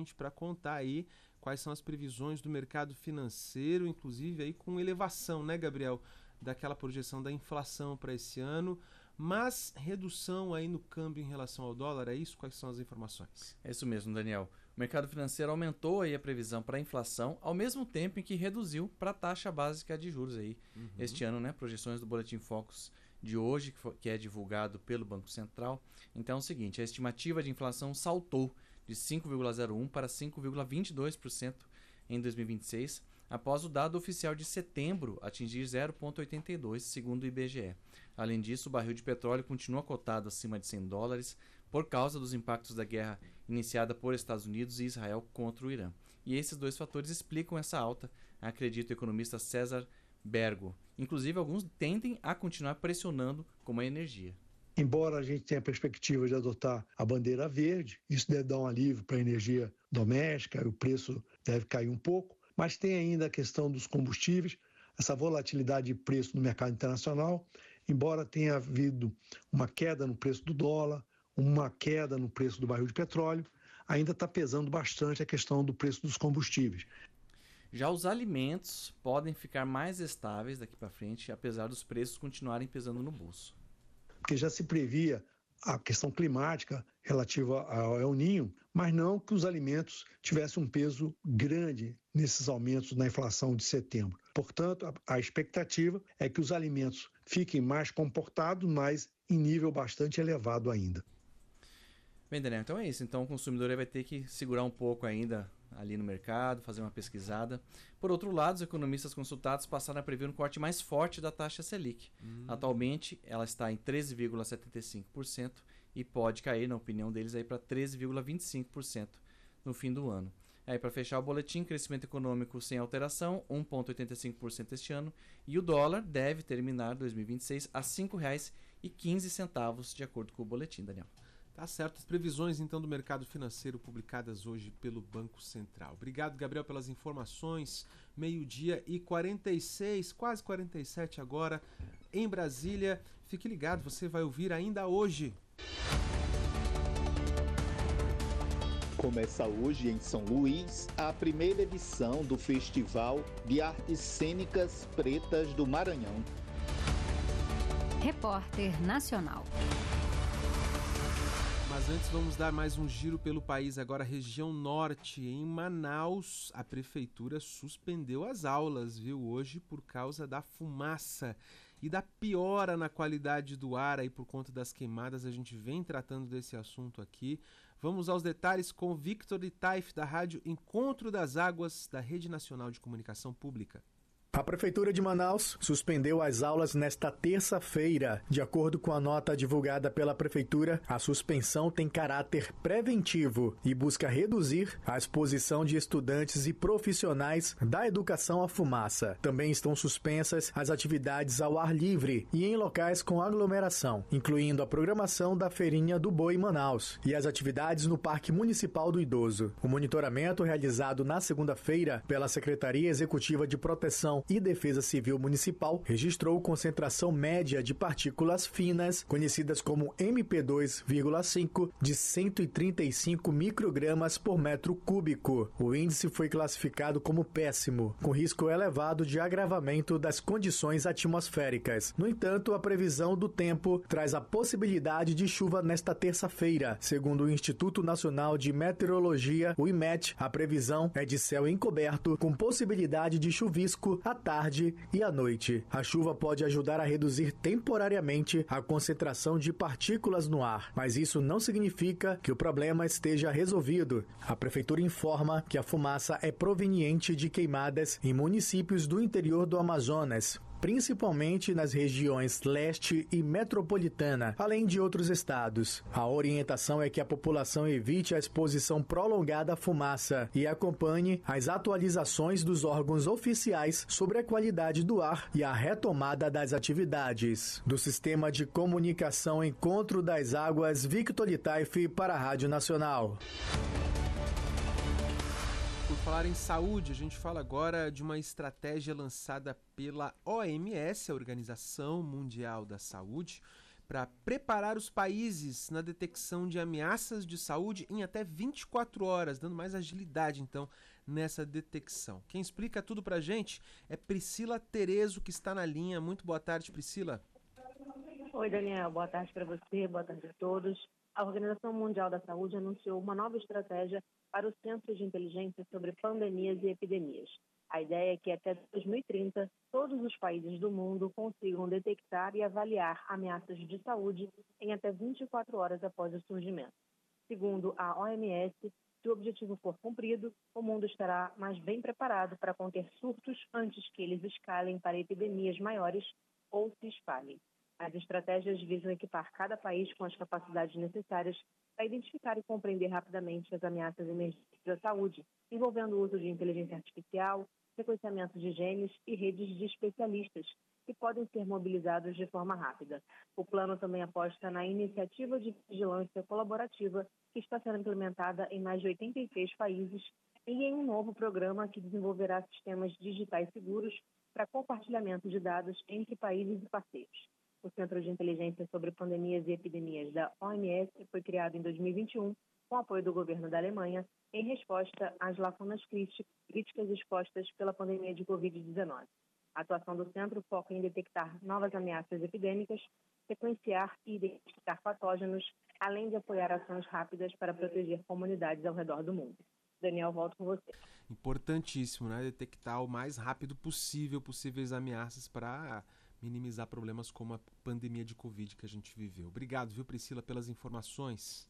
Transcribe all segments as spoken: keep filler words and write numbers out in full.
gente para contar aí quais são as previsões do mercado financeiro, inclusive aí com elevação, né, Gabriel, daquela projeção da inflação para esse ano, mas redução aí no câmbio em relação ao dólar, é isso? Quais são as informações? É isso mesmo, Daniel. O mercado financeiro aumentou aí a previsão para a inflação, ao mesmo tempo em que reduziu para a taxa básica de juros aí uhum. este ano, né? Projeções do Boletim Focus de hoje, que, foi, que é divulgado pelo Banco Central. Então é o seguinte, a estimativa de inflação saltou de cinco vírgula zero um por cento para cinco vírgula vinte e dois por cento em dois mil e vinte e seis, após o dado oficial de setembro atingir zero vírgula oitenta e dois, segundo o I B G E. Além disso, o barril de petróleo continua cotado acima de cem dólares por causa dos impactos da guerra iniciada por Estados Unidos e Israel contra o Irã. E esses dois fatores explicam essa alta, acredita o economista César Bergo. Inclusive, alguns tendem a continuar pressionando como a energia. Embora a gente tenha a perspectiva de adotar a bandeira verde, isso deve dar um alívio para a energia doméstica, o preço deve cair um pouco, mas tem ainda a questão dos combustíveis, essa volatilidade de preço no mercado internacional, embora tenha havido uma queda no preço do dólar, uma queda no preço do barril de petróleo, ainda está pesando bastante a questão do preço dos combustíveis. Já os alimentos podem ficar mais estáveis daqui para frente, apesar dos preços continuarem pesando no bolso. Porque já se previa a questão climática relativa ao El Niño, mas não que os alimentos tivessem um peso grande nesses aumentos na inflação de setembro. Portanto, a, a expectativa é que os alimentos fiquem mais comportados, mas em nível bastante elevado ainda. Bem, Daniel, então é isso. Então o consumidor vai ter que segurar um pouco ainda ali no mercado, fazer uma pesquisada. Por outro lado, os economistas consultados passaram a prever um corte mais forte da taxa Selic. Hum. Atualmente, ela está em treze vírgula setenta e cinco por cento e pode cair, na opinião deles, aí para treze vírgula vinte e cinco por cento no fim do ano. Aí, para fechar o boletim, crescimento econômico sem alteração, um vírgula oitenta e cinco por cento este ano, e o dólar deve terminar dois mil e vinte e seis a cinco reais e quinze centavos, de acordo com o boletim, Daniel. Tá certo, as previsões então do mercado financeiro publicadas hoje pelo Banco Central. Obrigado, Gabriel, pelas informações. Meio-dia e quarenta e seis, quase quarenta e sete agora, em Brasília. Fique ligado, você vai ouvir ainda hoje. Começa hoje em São Luís a primeira edição do Festival de Artes Cênicas Pretas do Maranhão. Repórter Nacional. Mas antes vamos dar mais um giro pelo país, agora região norte. Em Manaus, a prefeitura suspendeu as aulas, viu, hoje por causa da fumaça e da piora na qualidade do ar aí por conta das queimadas. A gente vem tratando desse assunto aqui. Vamos aos detalhes com Victor Itaif, da rádio Encontro das Águas, da Rede Nacional de Comunicação Pública. A Prefeitura de Manaus suspendeu as aulas nesta terça-feira. De acordo com a nota divulgada pela Prefeitura, a suspensão tem caráter preventivo e busca reduzir a exposição de estudantes e profissionais da educação à fumaça. Também estão suspensas as atividades ao ar livre e em locais com aglomeração, incluindo a programação da Feirinha do Boi Manaus e as atividades no Parque Municipal do Idoso. O monitoramento realizado na segunda-feira pela Secretaria Executiva de Proteção e Defesa Civil Municipal registrou concentração média de partículas finas, conhecidas como M P dois vírgula cinco, de cento e trinta e cinco microgramas por metro cúbico. O índice foi classificado como péssimo, com risco elevado de agravamento das condições atmosféricas. No entanto, a previsão do tempo traz a possibilidade de chuva nesta terça-feira. Segundo o Instituto Nacional de Meteorologia, o IMET, a previsão é de céu encoberto, com possibilidade de chuvisco à tarde e à noite. A chuva pode ajudar a reduzir temporariamente a concentração de partículas no ar, mas isso não significa que o problema esteja resolvido. A Prefeitura informa que a fumaça é proveniente de queimadas em municípios do interior do Amazonas, principalmente nas regiões leste e metropolitana, além de outros estados. A orientação é que a população evite a exposição prolongada à fumaça e acompanhe as atualizações dos órgãos oficiais sobre a qualidade do ar e a retomada das atividades. Do Sistema de Comunicação Encontro das Águas, Victor Itaif para a Rádio Nacional. Por falar em saúde, a gente fala agora de uma estratégia lançada pela O M S, a Organização Mundial da Saúde, para preparar os países na detecção de ameaças de saúde em até vinte e quatro horas, dando mais agilidade, então, nessa detecção. Quem explica tudo para a gente é Priscila Terezo, que está na linha. Muito boa tarde, Priscila. Oi, Daniel. Boa tarde para você, boa tarde a todos. A Organização Mundial da Saúde anunciou uma nova estratégia para os Centros de Inteligência sobre Pandemias e Epidemias. A ideia é que até dois mil e trinta, todos os países do mundo consigam detectar e avaliar ameaças de saúde em até vinte e quatro horas após o surgimento. Segundo a O M S, se o objetivo for cumprido, o mundo estará mais bem preparado para conter surtos antes que eles escalem para epidemias maiores ou se espalhem. As estratégias visam equipar cada país com as capacidades necessárias para identificar e compreender rapidamente as ameaças emergentes da saúde, envolvendo o uso de inteligência artificial, sequenciamento de genes e redes de especialistas, que podem ser mobilizados de forma rápida. O plano também aposta na iniciativa de vigilância colaborativa, que está sendo implementada em mais de oitenta e seis países, e em um novo programa que desenvolverá sistemas digitais seguros para compartilhamento de dados entre países e parceiros. O Centro de Inteligência sobre Pandemias e Epidemias da O M S foi criado em dois mil e vinte e um, com apoio do governo da Alemanha, em resposta às lacunas críticas expostas pela pandemia de covid dezenove. A atuação do centro foca em detectar novas ameaças epidêmicas, sequenciar e identificar patógenos, além de apoiar ações rápidas para proteger comunidades ao redor do mundo. Daniel, volto com você. Importantíssimo, né? Detectar o mais rápido possível possíveis ameaças para minimizar problemas como a pandemia de Covid que a gente viveu. Obrigado, viu, Priscila, pelas informações.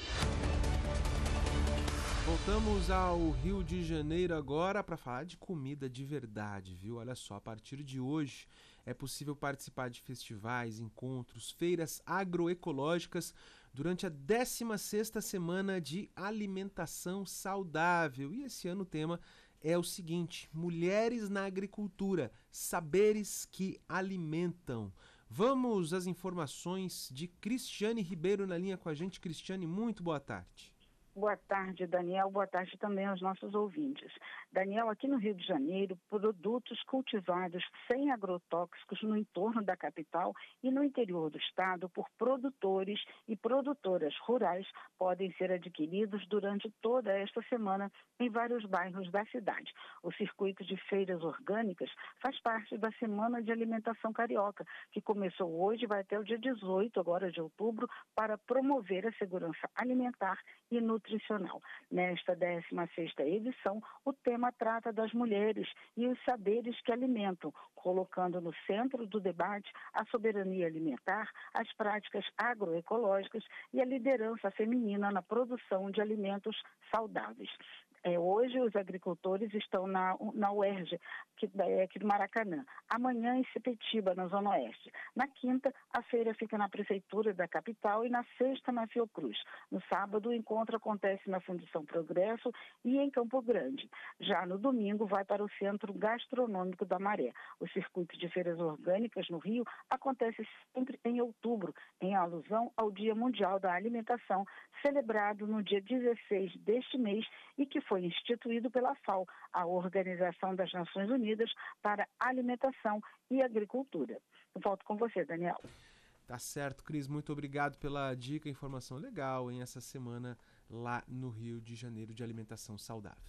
Voltamos ao Rio de Janeiro agora para falar de comida de verdade, viu? Olha só, a partir de hoje é possível participar de festivais, encontros, feiras agroecológicas durante a décima sexta Semana de Alimentação Saudável. E esse ano o tema é o seguinte: Mulheres na Agricultura, saberes que alimentam. Vamos às informações de Cristiane Ribeiro na linha com a gente. Cristiane, muito boa tarde. Boa tarde, Daniel. Boa tarde também aos nossos ouvintes. Daniel, aqui no Rio de Janeiro, produtos cultivados sem agrotóxicos no entorno da capital e no interior do estado por produtores e produtoras rurais podem ser adquiridos durante toda esta semana em vários bairros da cidade. O circuito de feiras orgânicas faz parte da Semana de Alimentação Carioca, que começou hoje e vai até o dia dezoito agora de outubro para promover a segurança alimentar e nutricional. nutricional. Nesta décima sexta edição, o tema trata das mulheres e os saberes que alimentam, colocando no centro do debate a soberania alimentar, as práticas agroecológicas e a liderança feminina na produção de alimentos saudáveis. É, hoje os agricultores estão na, na U E R J, que, é, aqui do Maracanã. Amanhã em Sepetiba, na Zona Oeste. Na quinta, a feira fica na Prefeitura da capital e na sexta, na Fiocruz. No sábado, o encontro acontece na Fundição Progresso e em Campo Grande. Já no domingo, vai para o Centro Gastronômico da Maré. O circuito de feiras orgânicas no Rio acontece sempre em outubro, em alusão ao Dia Mundial da Alimentação, celebrado no dia dezesseis deste mês e que foi instituído pela FAO, a Organização das Nações Unidas para Alimentação e Agricultura. Eu volto com você, Daniel. Tá certo, Cris. Muito obrigado pela dica, informação legal em essa semana lá no Rio de Janeiro de alimentação saudável.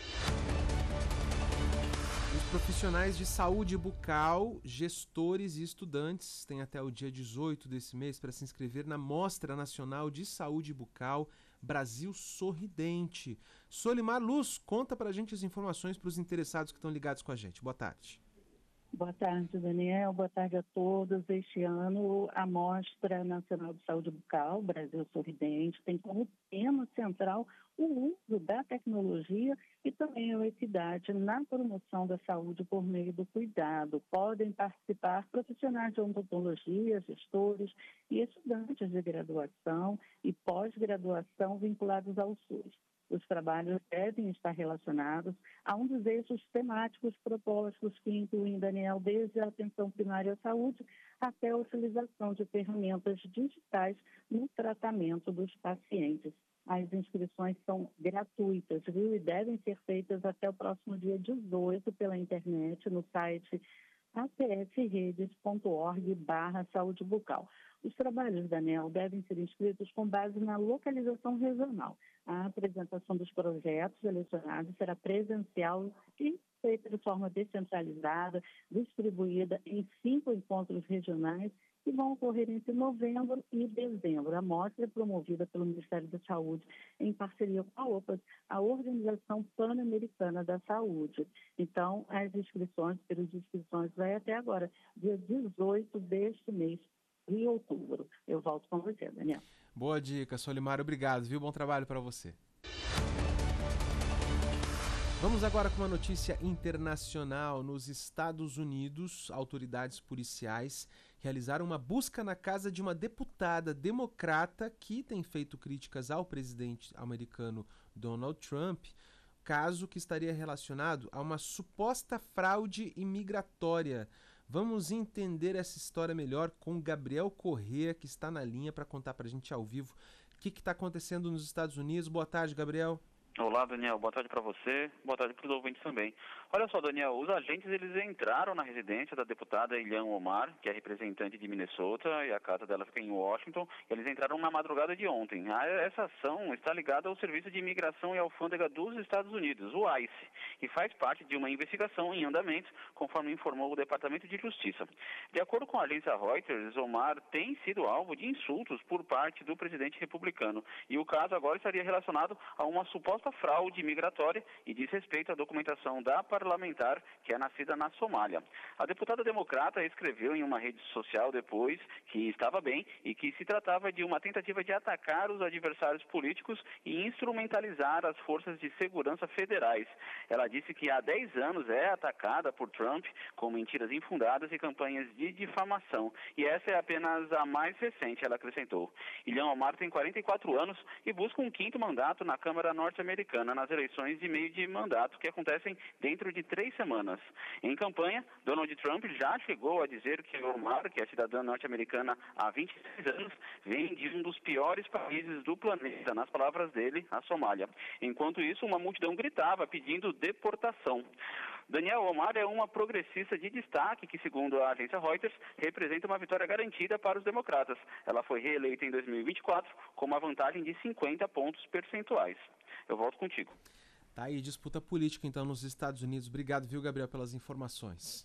Os profissionais de saúde bucal, gestores e estudantes têm até o dia dezoito desse mês para se inscrever na Mostra Nacional de Saúde Bucal Brasil Sorridente. Solimar Luz, conta pra gente as informações para os interessados que estão ligados com a gente. Boa tarde. Boa tarde, Daniel. Boa tarde a todos. Este ano, a Mostra Nacional de Saúde Bucal, Brasil Sorridente, tem como tema central o uso da tecnologia e também a equidade na promoção da saúde por meio do cuidado. Podem participar profissionais de odontologia, gestores e estudantes de graduação e pós-graduação vinculados ao SUS. Os trabalhos devem estar relacionados a um dos eixos temáticos propostos que incluem, Daniel, desde a atenção primária à saúde até a utilização de ferramentas digitais no tratamento dos pacientes. As inscrições são gratuitas, viu? E devem ser feitas até o próximo dia dezoito pela internet, no site a p f redes ponto org barra saúde bucal. Os trabalhos da ANEEL devem ser inscritos com base na localização regional. A apresentação dos projetos selecionados será presencial e feita de forma descentralizada, distribuída em cinco encontros regionais que vão ocorrer entre novembro e dezembro. A mostra é promovida pelo Ministério da Saúde em parceria com a O P A S, a Organização Pan-Americana da Saúde. Então, as inscrições, o período de inscrições vai até agora, dia dezoito deste mês de outubro. Eu volto com você, Daniel. Boa dica, Solimar. Obrigado, viu? Bom trabalho para você. Vamos agora com uma notícia internacional. Nos Estados Unidos, autoridades policiais realizaram uma busca na casa de uma deputada democrata que tem feito críticas ao presidente americano Donald Trump, caso que estaria relacionado a uma suposta fraude imigratória. Vamos entender essa história melhor com Gabriel Corrêa, que está na linha para contar para a gente ao vivo o que está acontecendo nos Estados Unidos. Boa tarde, Gabriel. Olá, Daniel. Boa tarde para você. Boa tarde para os ouvintes também. Olha só, Daniel, os agentes eles entraram na residência da deputada Ilhan Omar, que é representante de Minnesota, e a casa dela fica em Washington. Eles entraram na madrugada de ontem. Essa ação está ligada ao Serviço de Imigração e Alfândega dos Estados Unidos, o I C E, e faz parte de uma investigação em andamento, conforme informou o Departamento de Justiça. De acordo com a agência Reuters, Omar tem sido alvo de insultos por parte do presidente republicano, e o caso agora estaria relacionado a uma suposta fraude migratória e diz respeito à documentação da parlamentar que é nascida na Somália. A deputada democrata escreveu em uma rede social depois que estava bem e que se tratava de uma tentativa de atacar os adversários políticos e instrumentalizar as forças de segurança federais. Ela disse que há dez anos é atacada por Trump com mentiras infundadas e campanhas de difamação. E essa é apenas a mais recente, ela acrescentou. Ilhan Omar tem quarenta e quatro anos e busca um quinto mandato na Câmara Norte-Americana nas eleições de meio de mandato que acontecem dentro de três semanas. Em campanha, Donald Trump já chegou a dizer que Omar, que é cidadã norte-americana há vinte e seis anos, vem de um dos piores países do planeta, nas palavras dele, a Somália. Enquanto isso, uma multidão gritava pedindo deportação. Daniel, Omar é uma progressista de destaque que, segundo a agência Reuters, representa uma vitória garantida para os democratas. Ela foi reeleita em dois mil e vinte e quatro com uma vantagem de cinquenta pontos percentuais. Eu volto contigo. Tá aí, disputa política então nos Estados Unidos. Obrigado, viu, Gabriel, pelas informações.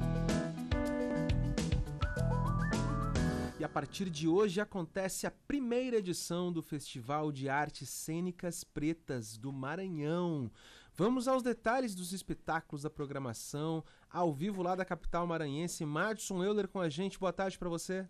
E a partir de hoje acontece a primeira edição do Festival de Artes Cênicas Pretas do Maranhão. Vamos aos detalhes dos espetáculos da programação, ao vivo lá da capital maranhense. Madison Euler com a gente. Boa tarde para você.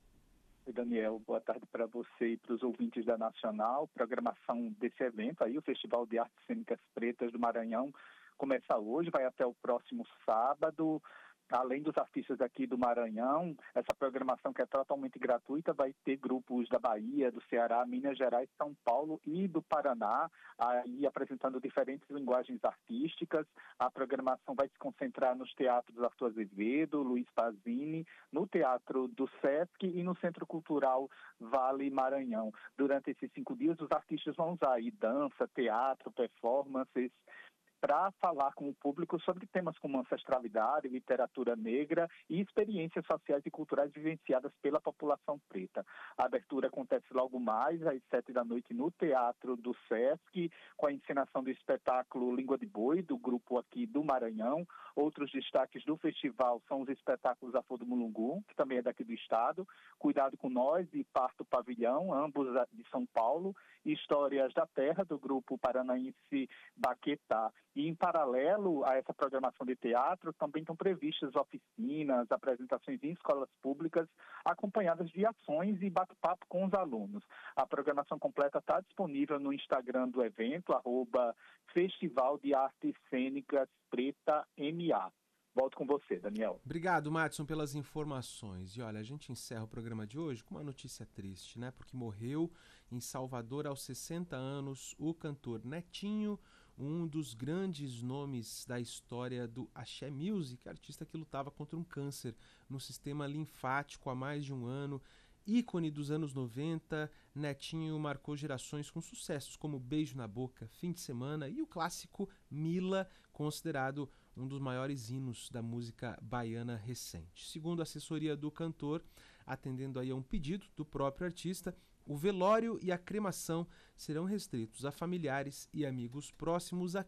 Oi, Daniel, boa tarde para você e para os ouvintes da Nacional. Programação desse evento aí, o Festival de Artes Cênicas Pretas do Maranhão, começa hoje, vai até o próximo sábado. Além dos artistas aqui do Maranhão, essa programação que é totalmente gratuita vai ter grupos da Bahia, do Ceará, Minas Gerais, São Paulo e do Paraná, aí apresentando diferentes linguagens artísticas. A programação vai se concentrar nos teatros Arthur Azevedo, Luiz Pazini, no Teatro do Sesc e no Centro Cultural Vale Maranhão. Durante esses cinco dias, os artistas vão usar aí dança, teatro, performances, para falar com o público sobre temas como ancestralidade, literatura negra e experiências sociais e culturais vivenciadas pela população preta. A abertura acontece logo mais, às sete da noite, no Teatro do Sesc, com a encenação do espetáculo Língua de Boi, do grupo aqui do Maranhão. Outros destaques do festival são os espetáculos A Flor do Mulungu, que também é daqui do estado, Cuidado com Nós e Parto Pavilhão, ambos de São Paulo, e Histórias da Terra, do grupo paranaense Baquetá. E, em paralelo a essa programação de teatro, também estão previstas oficinas, apresentações em escolas públicas, acompanhadas de ações e bate-papo com os alunos. A programação completa está disponível no Instagram do evento, arroba Festival de Artes Cênicas Preta M A. Volto com você, Daniel. Obrigado, Madison, pelas informações. E olha, a gente encerra o programa de hoje com uma notícia triste, né? Porque morreu em Salvador aos sessenta anos o cantor Netinho, um dos grandes nomes da história do Axé Music, artista que lutava contra um câncer no sistema linfático há mais de um ano. ícone dos anos noventa, Netinho marcou gerações com sucessos como Beijo na Boca, Fim de Semana e o clássico Mila, considerado um dos maiores hinos da música baiana recente. Segundo a assessoria do cantor, atendendo aí a um pedido do próprio artista, o velório e a cremação serão restritos a familiares e amigos próximos a